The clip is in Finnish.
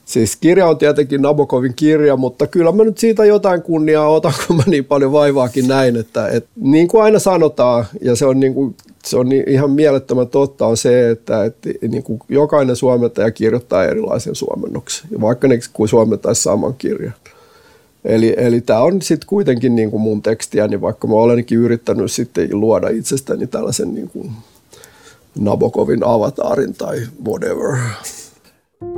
Siis kirja on tietenkin Nabokovin kirja, mutta kyllä mä nyt siitä jotain kunniaa otan, kun mä niin paljon vaivaakin näin, että niin kuin aina sanotaan, ja se on, niin kuin, se on ihan mielettömän totta, on se, että niin kuin jokainen suomentaja kirjoittaa erilaisen suomennoksen, vaikka ne kuin suomentaisi saman kirjan. Eli tämä on sitten kuitenkin niin kuin mun tekstiä, niin vaikka mä olenkin yrittänyt sitten luoda itsestäni tällaisen niin kuin Nabokovin avatarin tai whatever.